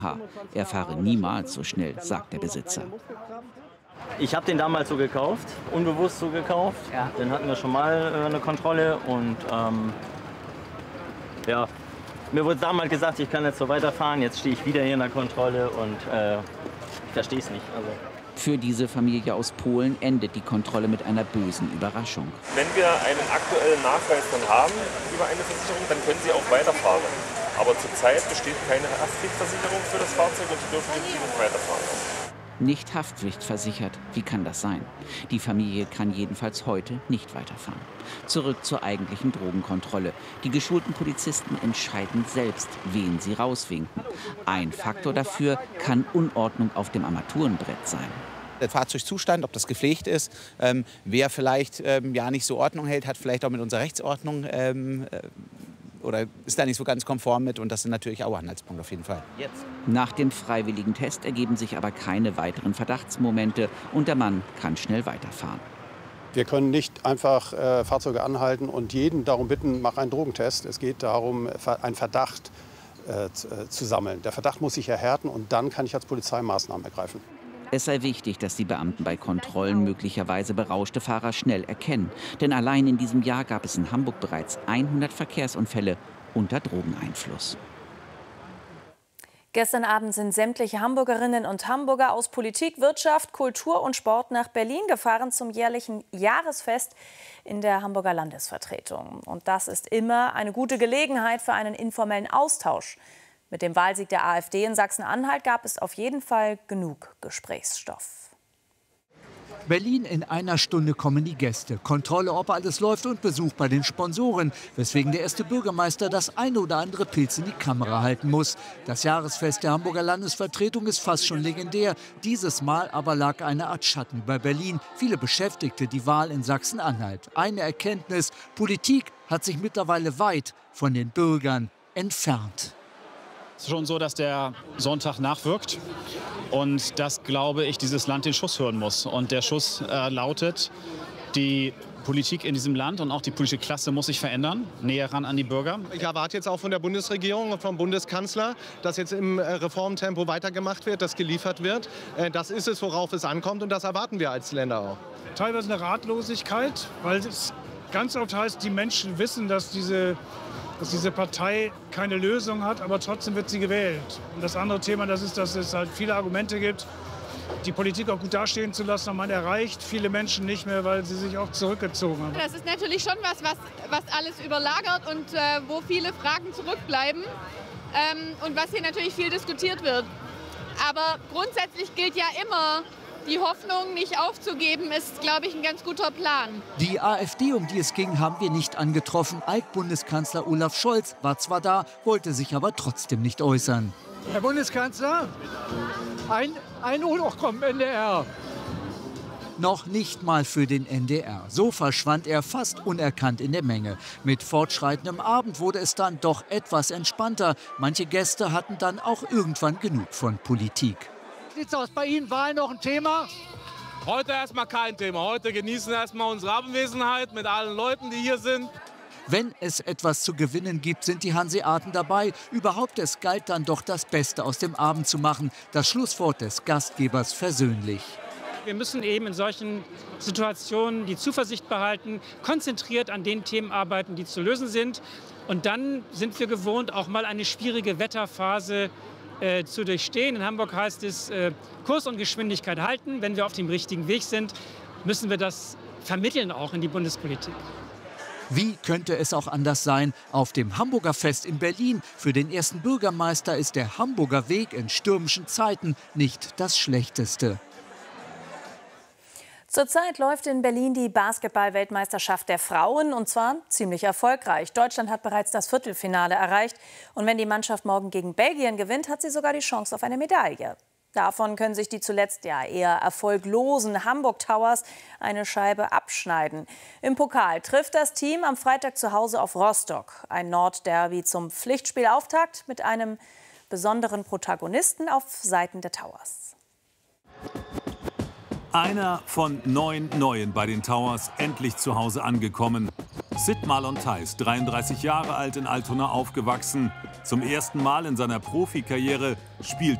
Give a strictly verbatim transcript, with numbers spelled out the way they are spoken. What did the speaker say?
Er fahre niemals so schnell, sagt der Besitzer. Ich habe den damals so gekauft, unbewusst so gekauft. Ja. Den hatten wir schon mal äh, eine Kontrolle und ähm, ja, mir wurde damals gesagt, ich kann jetzt so weiterfahren. Jetzt stehe ich wieder hier in der Kontrolle und äh, ich verstehe es nicht. Also. Für diese Familie aus Polen endet die Kontrolle mit einer bösen Überraschung. Wenn wir einen aktuellen Nachweis dann haben über eine Versicherung, dann können Sie auch weiterfahren. Aber zurzeit besteht keine Haftpflichtversicherung für das Fahrzeug und Sie dürfen nicht weiterfahren. Nicht haftpflichtversichert, wie kann das sein? Die Familie kann jedenfalls heute nicht weiterfahren. Zurück zur eigentlichen Drogenkontrolle. Die geschulten Polizisten entscheiden selbst, wen sie rauswinken. Ein Faktor dafür kann Unordnung auf dem Armaturenbrett sein. Der Fahrzeugzustand, ob das gepflegt ist, ähm, wer vielleicht ähm, ja nicht so Ordnung hält, hat vielleicht auch mit unserer Rechtsordnung ähm, äh, oder ist da nicht so ganz konform mit, und das sind natürlich auch Anhaltspunkte auf jeden Fall. Jetzt. Nach dem freiwilligen Test ergeben sich aber keine weiteren Verdachtsmomente und der Mann kann schnell weiterfahren. Wir können nicht einfach äh, Fahrzeuge anhalten und jeden darum bitten, mach einen Drogentest. Es geht darum, einen Verdacht äh, zu sammeln. Der Verdacht muss sich erhärten und dann kann ich als Polizei Maßnahmen ergreifen. Es sei wichtig, dass die Beamten bei Kontrollen möglicherweise berauschte Fahrer schnell erkennen. Denn allein in diesem Jahr gab es in Hamburg bereits hundert Verkehrsunfälle unter Drogeneinfluss. Gestern Abend sind sämtliche Hamburgerinnen und Hamburger aus Politik, Wirtschaft, Kultur und Sport nach Berlin gefahren zum jährlichen Jahresfest in der Hamburger Landesvertretung. Und das ist immer eine gute Gelegenheit für einen informellen Austausch. Mit dem Wahlsieg der AfD in Sachsen-Anhalt gab es auf jeden Fall genug Gesprächsstoff. Berlin, in einer Stunde kommen die Gäste. Kontrolle, ob alles läuft, und Besuch bei den Sponsoren, weswegen der erste Bürgermeister das eine oder andere Pilz in die Kamera halten muss. Das Jahresfest der Hamburger Landesvertretung ist fast schon legendär. Dieses Mal aber lag eine Art Schatten über Berlin. Viele beschäftigte die Wahl in Sachsen-Anhalt. Eine Erkenntnis: Politik hat sich mittlerweile weit von den Bürgern entfernt. Es ist schon so, dass der Sonntag nachwirkt und dass, glaube ich, dieses Land den Schuss hören muss. Und der Schuss äh, lautet, die Politik in diesem Land und auch die politische Klasse muss sich verändern, näher ran an die Bürger. Ich erwarte jetzt auch von der Bundesregierung und vom Bundeskanzler, dass jetzt im Reformtempo weitergemacht wird, dass geliefert wird. Das ist es, worauf es ankommt, und das erwarten wir als Länder auch. Teilweise eine Ratlosigkeit, weil es ganz oft heißt, die Menschen wissen, dass diese dass diese Partei keine Lösung hat, aber trotzdem wird sie gewählt. Und das andere Thema, das ist, dass es halt viele Argumente gibt, die Politik auch gut dastehen zu lassen, und man erreicht viele Menschen nicht mehr, weil sie sich auch zurückgezogen haben. Das ist natürlich schon was, was, was alles überlagert und äh, wo viele Fragen zurückbleiben ähm, und was hier natürlich viel diskutiert wird. Aber grundsätzlich gilt ja immer, die Hoffnung nicht aufzugeben, ist, glaube ich, ein ganz guter Plan. Die AfD, um die es ging, haben wir nicht angetroffen. Altbundeskanzler Olaf Scholz war zwar da, wollte sich aber trotzdem nicht äußern. Herr Bundeskanzler, ein, ein Unruch im N D R. Noch nicht mal für den N D R. So verschwand er fast unerkannt in der Menge. Mit fortschreitendem Abend wurde es dann doch etwas entspannter. Manche Gäste hatten dann auch irgendwann genug von Politik. Wie sieht's aus bei Ihnen? Wahl noch ein Thema? Heute erstmal kein Thema. Heute genießen erstmal unsere Abwesenheit mit allen Leuten, die hier sind. Wenn es etwas zu gewinnen gibt, sind die Hanseaten dabei. Überhaupt, es galt dann doch, das Beste aus dem Abend zu machen. Das Schlusswort des Gastgebers versöhnlich. Wir müssen eben in solchen Situationen die Zuversicht behalten, konzentriert an den Themen arbeiten, die zu lösen sind. Und dann sind wir gewohnt, auch mal eine schwierige Wetterphase Äh, zu durchstehen. In Hamburg heißt es, äh, Kurs und Geschwindigkeit halten. Wenn wir auf dem richtigen Weg sind, müssen wir das vermitteln, auch in die Bundespolitik. Wie könnte es auch anders sein? Auf dem Hamburger Fest in Berlin. Für den ersten Bürgermeister ist der Hamburger Weg in stürmischen Zeiten nicht das Schlechteste. Zurzeit läuft in Berlin die Basketball-Weltmeisterschaft der Frauen, und zwar ziemlich erfolgreich. Deutschland hat bereits das Viertelfinale erreicht. Und wenn die Mannschaft morgen gegen Belgien gewinnt, hat sie sogar die Chance auf eine Medaille. Davon können sich die zuletzt ja eher erfolglosen Hamburg Towers eine Scheibe abschneiden. Im Pokal trifft das Team am Freitag zu Hause auf Rostock. Ein Nordderby zum Pflichtspielauftakt mit einem besonderen Protagonisten auf Seiten der Towers. Einer von neun Neuen bei den Towers, endlich zu Hause angekommen. Sid Marlon Theis, dreiunddreißig Jahre alt, in Altona aufgewachsen. Zum ersten Mal in seiner Profikarriere spielt